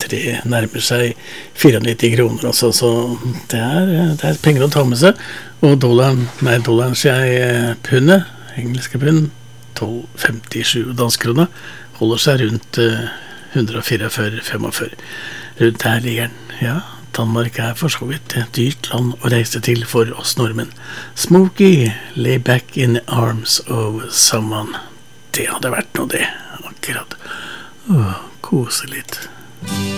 det nærmer seg 94 kroner altså, så det er penger å ta med seg. Og dollaren, sier jeg, pundet, engelske pund, 12,57 danskroner, holder seg rundt 144,45. Rundt her ligger den, ja. Danmark for så vidt et dyrt land å reise til for oss nordmenn. Smokey, lay back in the arms of someone. Det hadde vært noe det, akkurat. Kose litt.